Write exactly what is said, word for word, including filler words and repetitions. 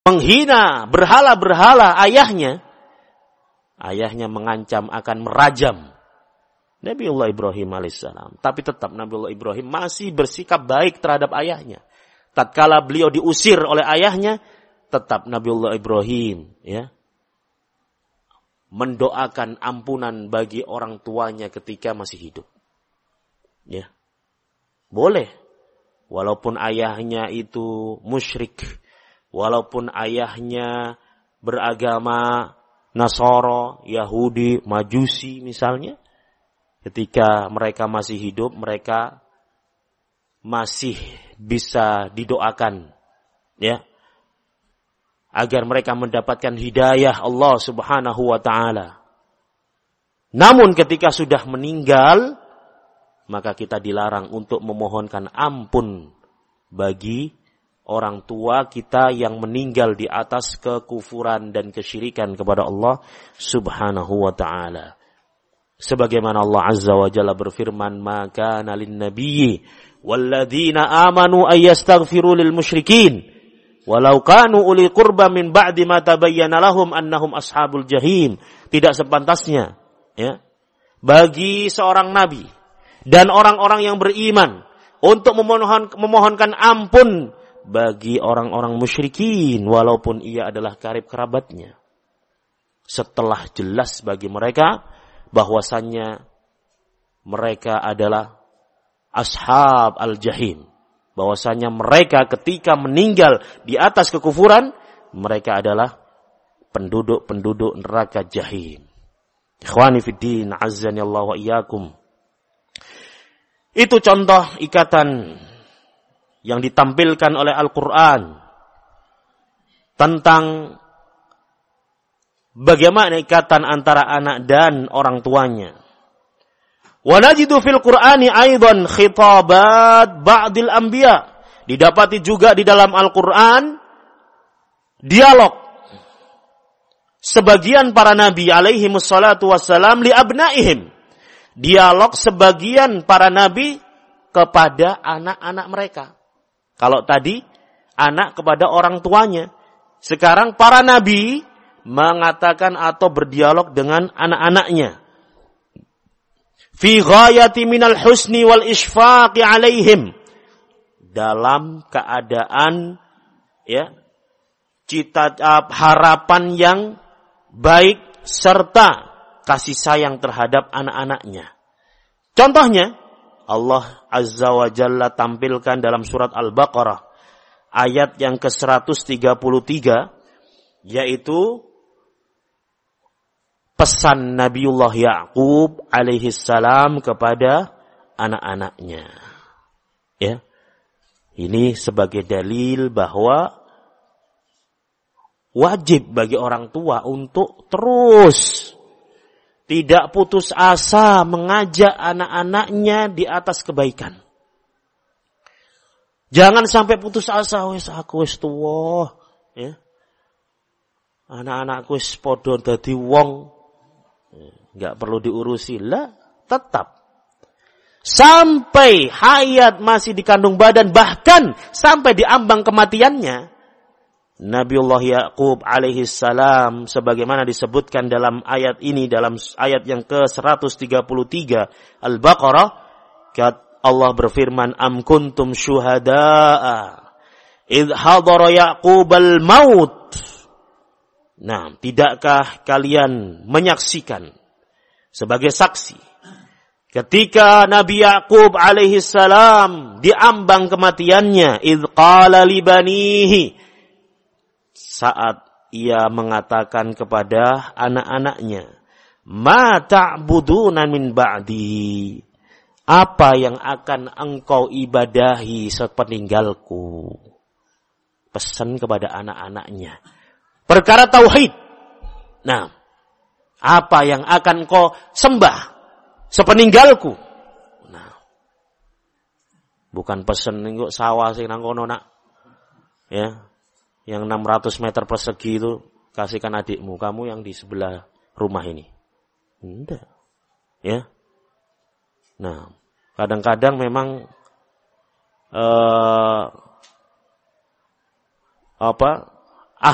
menghina berhala-berhala ayahnya, ayahnya mengancam akan merajam Nabiullah Ibrahim alaihissalam. Tapi tetap Nabiullah Ibrahim masih bersikap baik terhadap ayahnya. Tatkala beliau diusir oleh ayahnya, tetap Nabiullah Ibrahim ya mendoakan ampunan bagi orang tuanya ketika masih hidup. Ya. Boleh. Walaupun ayahnya itu musyrik, walaupun ayahnya beragama Nasara, Yahudi, Majusi misalnya, ketika mereka masih hidup, mereka masih bisa didoakan ya, agar mereka mendapatkan hidayah Allah Subhanahu wa taala. Namun ketika sudah meninggal, maka kita dilarang untuk memohonkan ampun bagi orang tua kita yang meninggal di atas kekufuran dan kesyirikan kepada Allah Subhanahu wa taala. Sebagaimana Allah Azza wa Jalla berfirman, "Maka nalin nabiyyi walladzina amanu ayastaghfiru lil musyrikin walau kanu uli qurba min ba'di ma tabayyana lahum annahum ashabul jahim." Tidak sepantasnya ya bagi seorang nabi dan orang-orang yang beriman untuk memohon, memohonkan ampun bagi orang-orang musyrikin walaupun ia adalah karib kerabatnya, setelah jelas bagi mereka bahwasannya mereka adalah ashab al-jahim, bahwasanya mereka ketika meninggal di atas kekufuran, mereka adalah penduduk-penduduk neraka jahim. Ikhwani fiddin, azzani Allah wa iyyakum. Itu contoh ikatan yang ditampilkan oleh Al-Quran tentang bagaimana ikatan antara anak dan orang tuanya. Wa najidu fil Qur'ani aidan khitabat ba'dil anbiya. Didapati juga di dalam Al-Quran dialog sebagian para nabi alaihi wassalatu wassalam li abnaihim. Dialog sebagian para nabi kepada anak-anak mereka. Kalau tadi anak kepada orang tuanya, sekarang para nabi mengatakan atau berdialog dengan anak-anaknya. Fi ghayati minal husni wal isfaqi alaihim. Dalam keadaan ya cita harapan yang baik serta kasih sayang terhadap anak-anaknya. Contohnya Allah Azza wa Jalla tampilkan dalam surat Al-Baqarah ayat yang ke seratus tiga puluh tiga, yaitu pesan Nabiullah Ya'qub alaihi salam kepada anak-anaknya. Ya. Ini sebagai dalil bahwa wajib bagi orang tua untuk terus tidak putus asa mengajak anak-anaknya di atas kebaikan. Jangan sampai putus asa, wis aku wis tuwa, ya. Anak-anakku wis padha dadi wong, enggak perlu diurusi lah, tetap sampai hayat masih dikandung badan, bahkan sampai diambang kematiannya. Nabiullah Ya'qub alaihi salam sebagaimana disebutkan dalam ayat ini, dalam ayat yang ke seratus tiga puluh tiga Al-Baqarah, Allah berfirman, am kuntum syuhada'a idh hadara Ya'qubal maut. Nah, tidakkah kalian menyaksikan sebagai saksi ketika Nabi Ya'qub alaihi salam diambang kematiannya, idh qala li banihi, saat ia mengatakan kepada anak-anaknya, ma ta'buduna min ba'di, apa yang akan engkau ibadahi sepeninggalku. Pesan kepada anak-anaknya perkara tauhid. Nah, apa yang akan engkau sembah sepeninggalku. Nah, bukan pesan engko sawah sing nang kono nak, ya, yang enam ratus meter persegi itu kasihkan adikmu, kamu yang di sebelah rumah ini. Tidak. Ya. Nah, kadang-kadang memang uh, apa